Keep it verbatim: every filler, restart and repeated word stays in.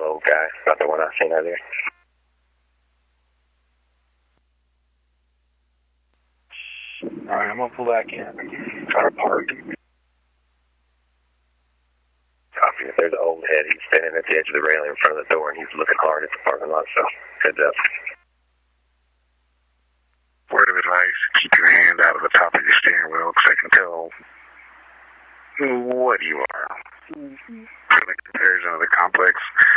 old guy, not the one I seen earlier. Alright, I'm gonna pull back in. Try to park. Copy. There's an old head. He's standing at the edge of the railing in front of the door, and he's looking hard at the parking lot, so heads up. Word of advice, keep your hand out of the top of your steering wheel, because I can tell what you are. For the comparison of the complex